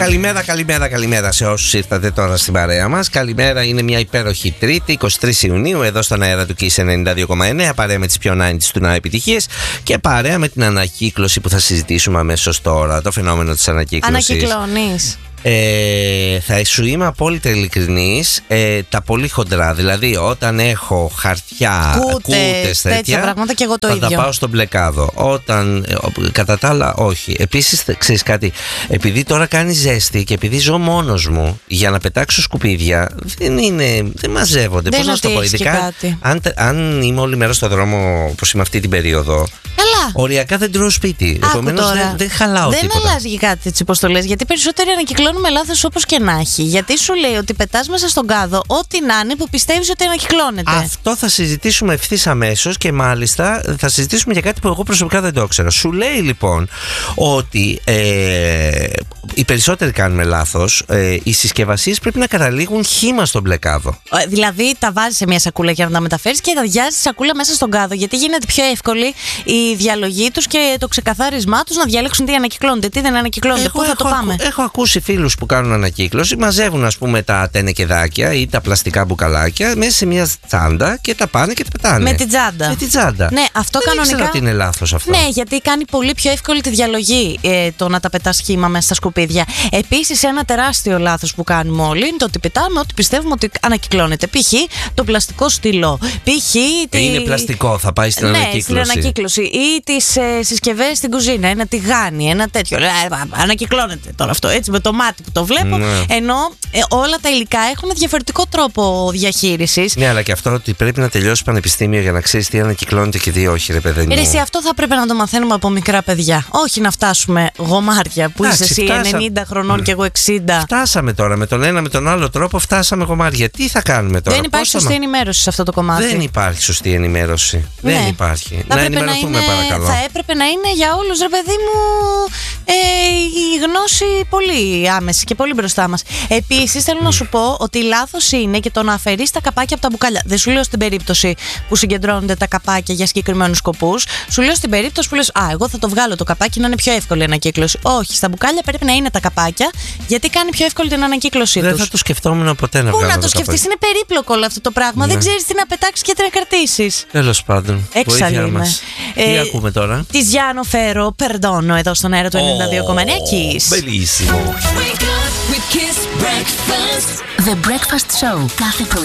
Καλημέρα σε όσους ήρθατε τώρα στην παρέα μας. Καλημέρα, είναι μια υπέροχη Τρίτη, 23 Ιουνίου, εδώ στον αέρα του Kiss 92,9. Παρέα με τις πιο 90's του να επιτυχίες και παρέα με την ανακύκλωση που θα συζητήσουμε αμέσως τώρα. Το φαινόμενο της ανακύκλωσης. Ανακυκλώνεις. Θα σου είμαι απόλυτα ειλικρινής, τα πολύ χοντρά. Δηλαδή, όταν έχω χαρτιά, κούτες, τέτοια πράγματα και εγώ το θα ίδιο. τα πάω στον μπλεκάδο. Όταν, κατά τα άλλα, όχι. Επίσης, ξέρεις κάτι, επειδή τώρα κάνει ζέστη και επειδή ζω μόνος μου, για να πετάξω σκουπίδια δεν μαζεύονται. Δεν Πώς να σου το πω, ειδικά αν είμαι όλη μέρα στο δρόμο, όπως είμαι αυτή την περίοδο. Καλά. Οριακά δεν τρώω σπίτι. Επομένως δεν χαλάω τίποτα. Δεν αλλάζει κάτι έτσι όπως το λες, γιατί περισσότεροι ανακυκλώνουμε λάθος όπως και να έχει. Γιατί σου λέει ότι πετάς μέσα στον κάδο ό,τι να είναι που πιστεύεις ότι ανακυκλώνεται. Αυτό θα συζητήσουμε ευθύς αμέσως και μάλιστα θα συζητήσουμε για κάτι που εγώ προσωπικά δεν το ήξερα. Σου λέει λοιπόν ότι οι περισσότεροι κάνουμε λάθος. Οι συσκευασίες πρέπει να καταλήγουν χύμα στον μπλεκάδο. Δηλαδή τα βάζεις σε μια σακούλα για να τα μεταφέρεις και τα διάζεις τη σακούλα μέσα στον κάδο. Γιατί γίνεται πιο εύκολη η διαλογή τους και το ξεκαθάρισμά τους να διαλέξουν τι ανακυκλώνεται, τι δεν ανακυκλώνεται. Πού θα το πάμε. Έχω ακούσει φίλους που κάνουν ανακύκλωση, μαζεύουν ας πούμε τα τενεκεδάκια ή τα πλαστικά μπουκαλάκια μέσα σε μια τσάντα και τα πάνε και τα πετάνε. Με την τσάντα. Ναι, αυτό δεν κανονικά. ήξερα ότι είναι λάθος αυτό. Ναι, γιατί κάνει πολύ πιο εύκολη τη διαλογή το να τα πετάς χύμα μέσα στα σκουπίδια. Επίσης, ένα τεράστιο λάθος που κάνουμε όλοι είναι το ότι πετάμε ό,τι πιστεύουμε ότι ανακυκλώνεται. Π.χ. το πλαστικό στυλό. Είναι πλαστικό, θα πάει στην ανακύκλωση. Στην ανακύκλωση. Ή τις συσκευές στην κουζίνα. Ένα τηγάνι, ένα τέτοιο. Ανακυκλώνεται τώρα αυτό έτσι με το μάτι που το βλέπω. Ναι. Ενώ όλα τα υλικά έχουν διαφορετικό τρόπο διαχείρισης. Ναι, αλλά και αυτό ότι πρέπει να τελειώσει πανεπιστήμιο για να ξέρεις τι ανακυκλώνεται και τι όχι, ρε παιδί μου. Εσύ, αυτό θα πρέπει να το μαθαίνουμε από μικρά παιδιά. Όχι να φτάσουμε γομάρια που είσαι εσύ 90 χρονών και εγώ 60. Φτάσαμε τώρα με τον ένα με τον άλλο τρόπο, φτάσαμε γομάρια. Τι θα κάνουμε τώρα. Δεν υπάρχει σωστή ενημέρωση σε αυτό το κομμάτι. Δεν υπάρχει σωστή ενημέρωση. Ναι. Δεν υπάρχει. Θα να ενημερωθούμε παρακαλώ. Θα έπρεπε να είναι για όλους, ρε παιδί μου, η γνώση πολύ άμεση και πολύ μπροστά μας. Επίσης θέλω να σου πω ότι λάθος είναι και το να αφαιρείς τα καπάκια από τα μπουκάλια. Δεν σου λέω στην περίπτωση που συγκεντρώνονται τα καπάκια για συγκεκριμένους σκοπούς. Σου λέω στην περίπτωση που λες εγώ θα το βγάλω το καπάκι να είναι πιο εύκολη η ανακύκλωση. Όχι, στα μπουκάλια πρέπει να είναι τα καπάκια γιατί κάνει πιο εύκολη την ανακύκλωσή τους. Δεν θα το σκεφτόμουν ποτέ να βγάλω. Πού να το σκεφτείς, είναι περίπλοκο όλο αυτό το πράγμα. Ναι. Δεν ξέρεις τι να πετάξεις και τι να κρατήσεις. Τέλος πάντων. Έξαλλη είμαι. Τι ακούμε τώρα. Τη Γιάννο Φέρο, Περντώνω, εδώ στον αέρα του 92,9 Kiss. Bellissimo. The Breakfast Show. Κάθε πρωί